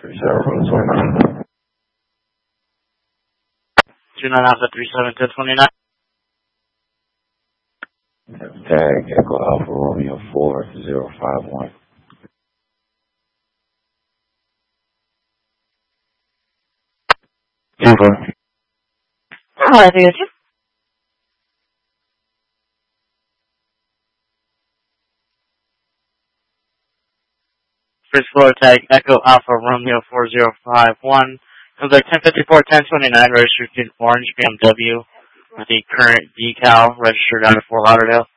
3029. 29 Alpha 37 1029. Tag Echo Alpha Romeo 4051. Super. Hello, do you? First floor tag Echo Alpha Romeo 4051. Contact 1054 1029 registered to Orange BMW with the current decal registered under Fort Lauderdale.